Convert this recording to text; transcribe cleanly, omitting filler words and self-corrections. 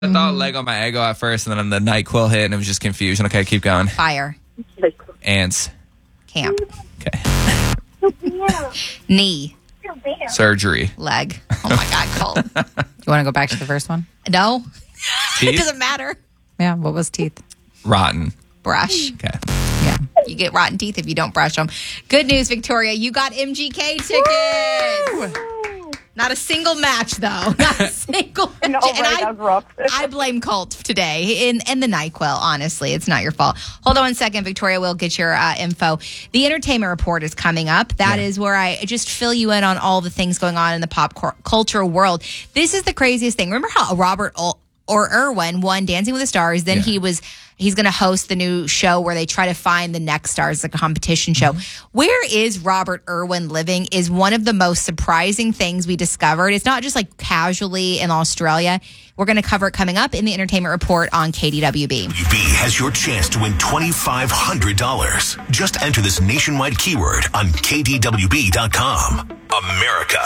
I thought Lego my ego at first, and then the NyQuil hit, and it was just confusion. Okay, keep going. Fire. Ants. Camp. Okay. Knee. Surgery. Leg. Oh my God, Colt. You want to go back to the first one? No. It Teeth. doesn't matter. Yeah. What was teeth? Rotten. Brush. Okay. Yeah. You get rotten teeth if you don't brush them. Good news, Victoria. You got MGK tickets. Not a single match, though. Not a single match. No, right, that was rough. I blame Colt today and the NyQuil, honestly. It's not your fault. Hold on one second, Victoria. We'll get your info. The Entertainment Report is coming up. That is where I just fill you in on all the things going on in the pop culture world. This is the craziest thing. Remember how Robert Irwin won Dancing with the Stars? Then he's going to host the new show where they try to find the next stars, like a competition show. Where is Robert Irwin living is one of the most surprising things we discovered. It's not just like casually in Australia. We're going to cover it coming up in the Entertainment Report on KDWB. WB has your chance to win $2,500. Just enter this nationwide keyword on KDWB.com. America